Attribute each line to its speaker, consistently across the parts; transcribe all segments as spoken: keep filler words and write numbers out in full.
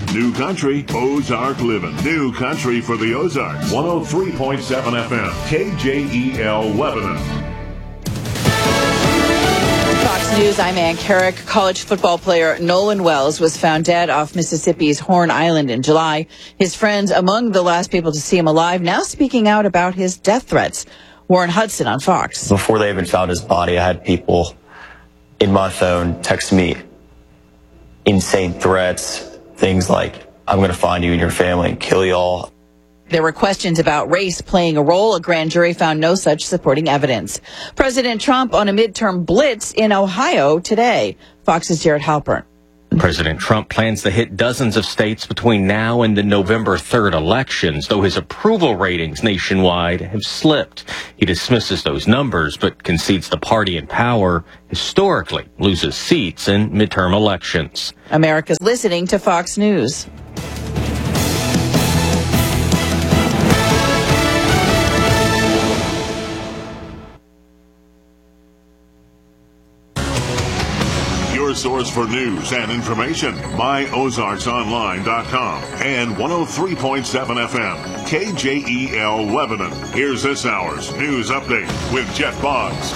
Speaker 1: New Country, Ozark Living. New Country for the Ozarks. one oh three point seven F M, K J E L Lebanon.
Speaker 2: Fox News, I'm Ann Carrick. College football player Nolan Wells was found dead off Mississippi's Horn Island in July. His friends, among the last people to see him alive, now speaking out about his death threats. Warren Hudson on Fox.
Speaker 3: Before they even found his body, I had people in my phone text me insane threats, things like, I'm going to find you and your family and kill you all.
Speaker 2: There were questions about race playing a role. A grand jury found no such supporting evidence. President Trump on a midterm blitz in Ohio today. Fox's Jared Halpern.
Speaker 4: President Trump plans to hit dozens of states between now and the November third elections, though his approval ratings nationwide have slipped. He dismisses those numbers, but concedes the party in power historically loses seats in midterm elections.
Speaker 2: America's listening to Fox News.
Speaker 1: Your source for news and information, my ozarks online dot com and one oh three point seven F M, K J E L Lebanon. Here's this hour's news update with Jeff Boggs.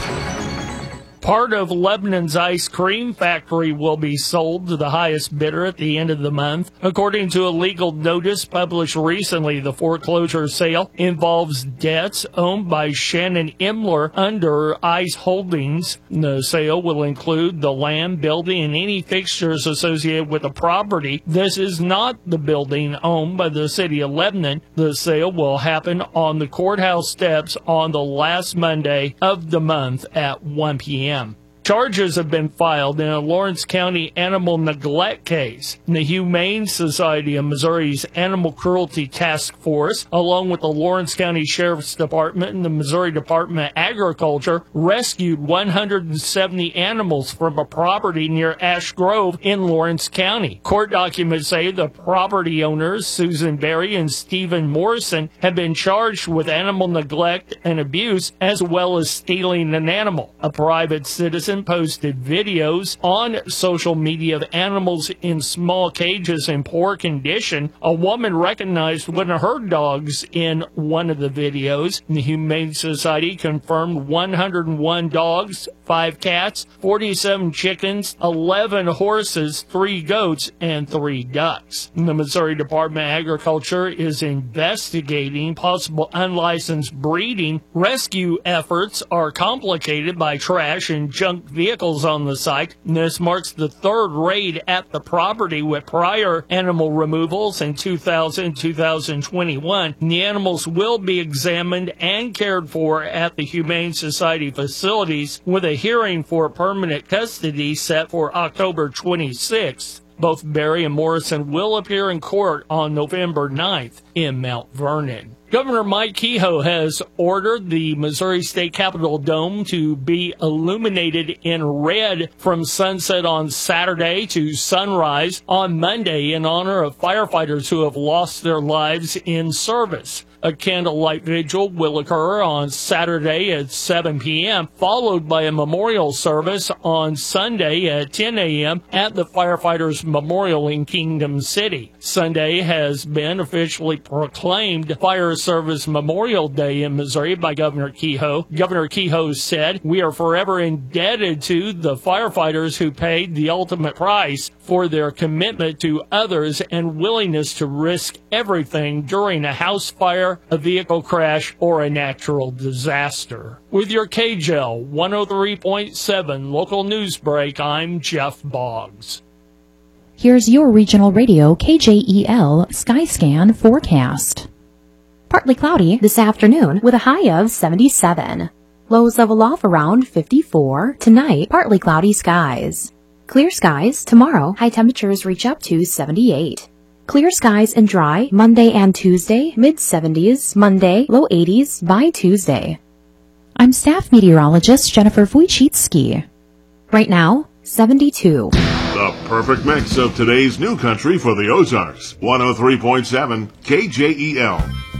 Speaker 5: Part of Lebanon's ice cream factory will be sold to the highest bidder at the end of the month. According to a legal notice published recently, the foreclosure sale involves debts owned by Shannon Imler under Ice Holdings. The sale will include the land, building, and any fixtures associated with the property. This is not the building owned by the city of Lebanon. The sale will happen on the courthouse steps on the last Monday of the month at one p.m. Charges have been filed in a Lawrence County animal neglect case. The Humane Society of Missouri's Animal Cruelty Task Force, along with the Lawrence County Sheriff's Department and the Missouri Department of Agriculture, rescued one hundred seventy animals from a property near Ash Grove in Lawrence County. Court documents say the property owners, Susan Berry and Stephen Morrison, have been charged with animal neglect and abuse as well as stealing an animal. A private citizen posted videos on social media of animals in small cages in poor condition. A woman recognized one of her dogs in one of the videos. The Humane Society confirmed one hundred one dogs, five cats, forty-seven chickens, eleven horses, three goats, and three ducks. The Missouri Department of Agriculture is investigating possible unlicensed breeding. Rescue efforts are complicated by trash and junk vehicles on the site. This marks the third raid at the property, with prior animal removals in two thousand, two thousand twenty-one. The animals will be examined and cared for at the Humane Society facilities, with a hearing for permanent custody set for October twenty-sixth. Both Berry and Morrison will appear in court on November ninth in Mount Vernon. Governor Mike Kehoe has ordered the Missouri State Capitol Dome to be illuminated in red from sunset on Saturday to sunrise on Monday in honor of firefighters who have lost their lives in service. A candlelight vigil will occur on Saturday at seven p.m., followed by a memorial service on Sunday at ten a.m. at the Firefighters Memorial in Kingdom City. Sunday has been officially proclaimed Fire Service Memorial Day in Missouri by Governor Kehoe. Governor Kehoe said, "We are forever indebted to the firefighters who paid the ultimate price for their commitment to others and willingness to risk everything during a house fire, a vehicle crash, or a natural disaster." With your K J E L one oh three point seven local news break, I'm Jeff Boggs.
Speaker 6: Here's your regional radio K J E L Skyscan forecast. Partly cloudy this afternoon with a high of seventy-seven. Lows level off around fifty-four. Tonight, partly cloudy skies. Clear skies tomorrow. High temperatures reach up to seventy-eight. Clear skies and dry Monday and Tuesday, mid seventies, Monday, low eighties by Tuesday. I'm staff meteorologist Jennifer Wojcicki. Right now, seventy-two.
Speaker 1: The perfect mix of today's new country for the Ozarks. one oh three point seven K J E L.